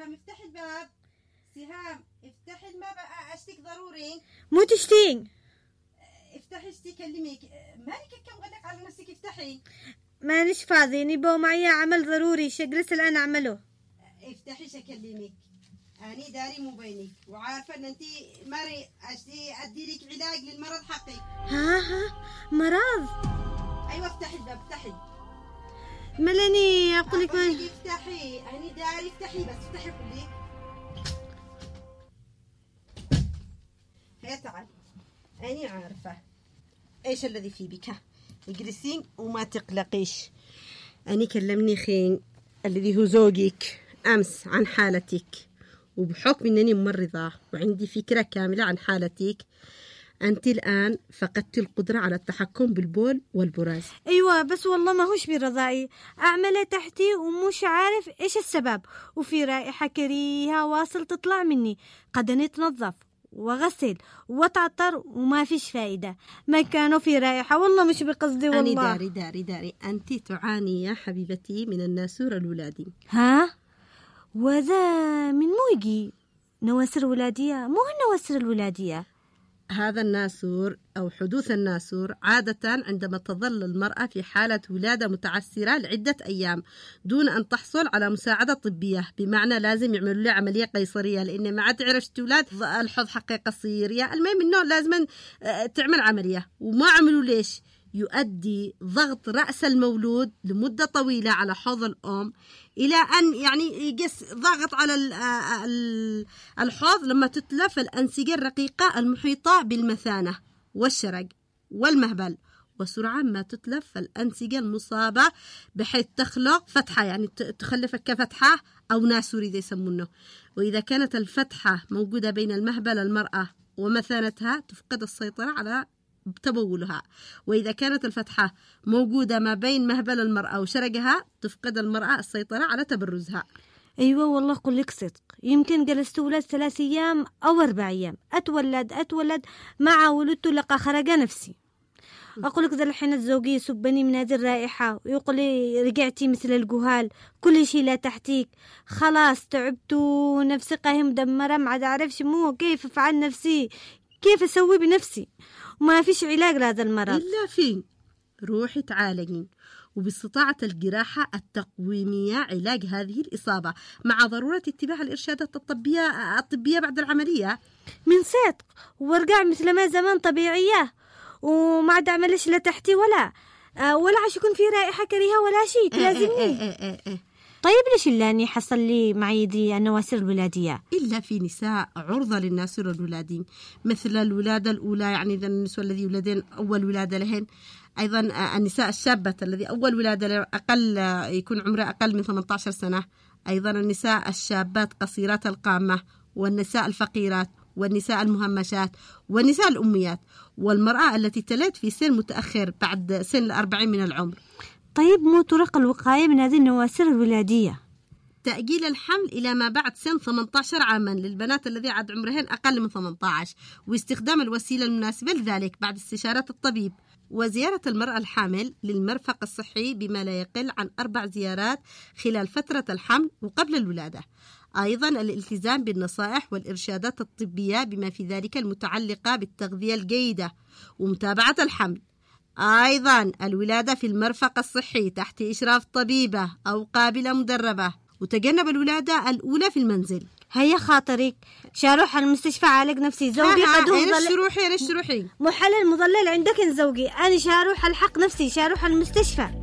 سهام افتحي الباب. سهام افتحي الباب، اشتك ضروري. مو تشتين. افتحي اشتي كلميك. مالك كم غلق على نفسك؟ افتحي. مانيش فاضي، نبو معي عمل ضروري شجلس الآن أعمله. افتحي شكلمك. أنا داري مو بينك وعارفة أن أنت مري أشتي أدي لك علاج للمرض حقي. ها مرض؟ أيوة افتحي الباب افتحي. ملاني أقول لك افتحي. أنا داري افتحي بس افتحي قولي. هيا تعال. أنا عارفة إيش الذي في بك. اجلسين وما تقلقيش. أنا كلمني خين الذي هو زوجك أمس عن حالتك، وبحكم أنني ممرضة وعندي فكرة كاملة عن حالتك، أنت الآن فقدت القدرة على التحكم بالبول والبراز. أيوة بس والله ما هوش برضائي، أعمله تحتي ومش عارف إيش السبب، وفي رائحة كريهة واصل تطلع مني. قد نتنظف وغسل وتعطر وما فيش فائدة، ما كانوا في رائحة والله مش بقصدي والله. أنا داري أنت تعاني يا حبيبتي من الناسور الولادي. ها؟ وذا من مو يجي نواسر ولادية؟ مو النواسر الولادية. هذا الناسور أو حدوث الناسور عادة عندما تظل المرأة في حالة ولادة متعسرة لعدة أيام دون أن تحصل على مساعدة طبية، بمعنى لازم يعملوا لها عملية قيصرية، لأن ما عاد تعرف تولد، الحوض حقه قصير، يا المهم إنه لازم تعمل عملية وما عملوا. ليش؟ يؤدي ضغط رأس المولود لمدة طويلة على حوض الأم إلى أن يعني يقس ضغط على الحوض لما تتلف الأنسجة الرقيقة المحيطة بالمثانة والشرج والمهبل، وسرعان ما تتلف الأنسجة المصابة بحيث تخلق فتحة، يعني تخلف كفتحة أو ناسور إذا يسمونه. وإذا كانت الفتحة موجودة بين المهبل المرأة ومثانتها تفقد السيطرة على تبولها، وإذا كانت الفتحة موجودة ما بين مهبل المرأة وشرجها تفقد المرأة السيطرة على تبرزها. أيوة والله أقول لك صدق، يمكن جلست أولاد 3 أيام أو 4 أيام أتولد مع ولدت لقى خرج نفسي. أقول لك ذا الحين الزوجي يسبني من هذه الرائحة ويقول لي رجعتي مثل الجهال، كل شيء لا تحتيك، خلاص تعبت ونفسي قاهي مدمرة، ما عاد أعرفش مو كيف أفعل نفسي، كيف أسوي بنفسي، وما فيش علاج لهذا المرض. إلا فين روحي تعالجين، وباستطاعة الجراحة التقويمية علاج هذه الإصابة مع ضرورة اتباع الإرشادات الطبية بعد العملية. من صدق وارجع مثل ما زمان طبيعية، وما عاد أعملش لا تحتي ولا عش يكون في رائحة كريهة ولا شيء تلازمني. طيب ليش اللاني حصل لي معي دي النواسر الولادية؟ إلا في نساء عرضة للناسور الولادين مثل الولادة الأولى، يعني إذا النساء الذي يولدين أول ولادة لهن، أيضا النساء الشابة الذي أول ولادة أقل يكون عمرها أقل من 18 سنة، أيضا النساء الشابات قصيرات القامة، والنساء الفقيرات، والنساء المهمشات، والنساء الأميات، والمرأة التي تلد في سن متأخر بعد سن 40 من العمر. طيب مو طرق الوقاية من هذه النواسر الولادية؟ تأجيل الحمل إلى ما بعد سن 18 عاما للبنات الذي عاد عمرهن أقل من 18، واستخدام الوسيلة المناسبة لذلك بعد استشارة الطبيب، وزيارة المرأة الحامل للمرفق الصحي بما لا يقل عن 4 زيارات خلال فترة الحمل وقبل الولادة. أيضا الالتزام بالنصائح والإرشادات الطبية بما في ذلك المتعلقة بالتغذية الجيدة ومتابعة الحمل. أيضا الولادة في المرفق الصحي تحت إشراف طبيبة أو قابلة مدربة، وتجنب الولادة الأولى في المنزل. هيا خاطرك شاروح المستشفى عالج نفسي، زوجي قد روحي محلل مضلل عندك زوجي، أنا شاروح الحق نفسي، شاروح المستشفى.